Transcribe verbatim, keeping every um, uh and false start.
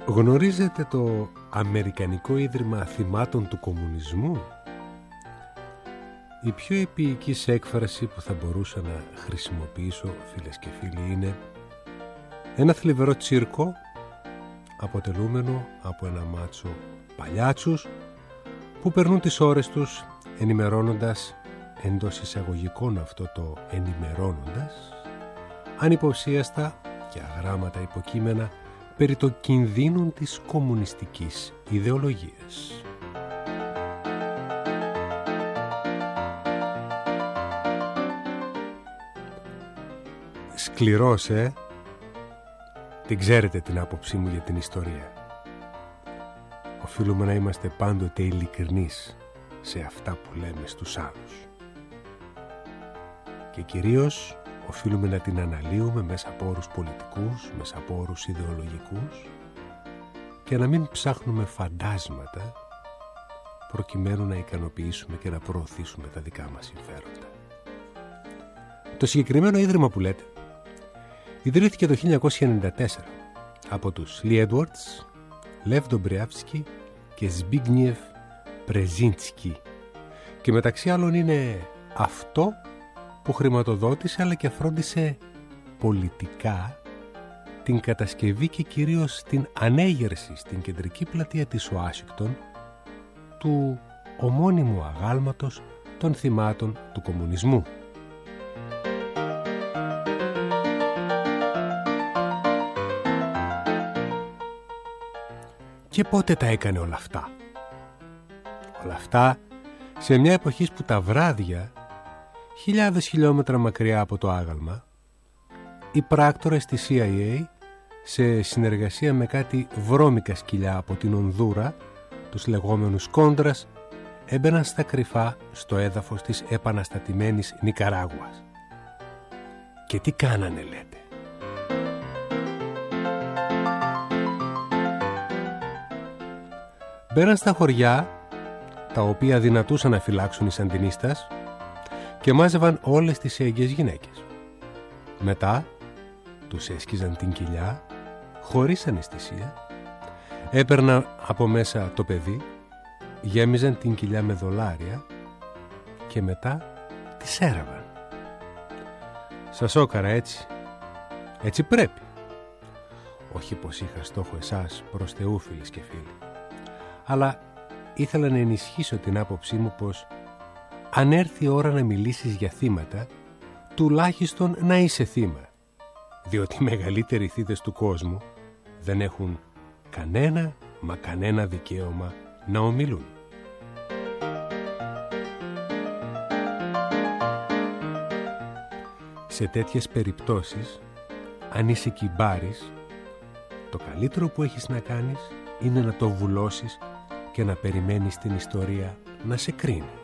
Γνωρίζετε το Αμερικανικό Ίδρυμα Θυμάτων του Κομμουνισμού? Η πιο επίοικης έκφραση που θα μπορούσα να χρησιμοποιήσω, φίλες και φίλοι, είναι ένα θλιβερό τσίρκο αποτελούμενο από ένα μάτσο παλιάτσους που περνούν τις ώρες τους ενημερώνοντας, εντός εισαγωγικών αυτό το ενημερώνοντας, ανυποψίαστα και αγράμματα υποκείμενα περί των κινδύνων της κομμουνιστικής ιδεολογίας. Σκληρός, ε! Την ξέρετε την άποψή μου για την ιστορία. Οφείλουμε να είμαστε πάντοτε ειλικρινείς σε αυτά που λέμε στους άλλους. Και κυρίως οφείλουμε να την αναλύουμε μέσα από όρους πολιτικούς, μέσα από όρους ιδεολογικούς και να μην ψάχνουμε φαντάσματα προκειμένου να ικανοποιήσουμε και να προωθήσουμε τα δικά μας συμφέροντα. Το συγκεκριμένο ίδρυμα που λέτε ιδρύθηκε το χίλια εννιακόσια ενενήντα τέσσερα από τους Λι Έντουαρτς, Λεβ Ντομπρεάβσκι και Ζμπίγνιεφ Πρεζίνσκι και μεταξύ άλλων είναι αυτό που χρηματοδότησε αλλά και φρόντισε πολιτικά την κατασκευή και κυρίως την ανέγερση στην κεντρική πλατεία της Ουάσιγκτον του ομώνυμου αγάλματος των θυμάτων του κομμουνισμού. Και πότε τα έκανε όλα αυτά? Όλα αυτά σε μια εποχή που τα βράδια, χιλιάδες χιλιόμετρα μακριά από το άγαλμα, οι πράκτορες της σι άι έι, σε συνεργασία με κάτι βρώμικα σκυλιά από την Ονδούρα, τους λεγόμενους κόντρας, έμπαιναν στα κρυφά στο έδαφος της επαναστατημένης Νικαράγουας. Και τι κάνανε, λέτε? Μπαίναν στα χωριά, τα οποία δυνατούσαν να φυλάξουν οι Σαντινίστας, και μάζευαν όλες τις έγκυες γυναίκες. Μετά τους έσκιζαν την κοιλιά χωρίς αναισθησία, έπαιρναν από μέσα το παιδί, γέμιζαν την κοιλιά με δολάρια και μετά τις έραβαν. Σας όκαρα έτσι. Έτσι πρέπει. Όχι πως είχα στόχο εσάς προς Θεού, φίλες και φίλοι, αλλά ήθελα να ενισχύσω την άποψή μου πως αν έρθει η ώρα να μιλήσεις για θύματα, τουλάχιστον να είσαι θύμα, διότι οι μεγαλύτεροι θύτες του κόσμου δεν έχουν κανένα μα κανένα δικαίωμα να ομιλούν. Σε τέτοιες περιπτώσεις, αν είσαι κυμπάρης, το καλύτερο που έχεις να κάνεις είναι να το βουλώσεις και να περιμένεις την ιστορία να σε κρίνει.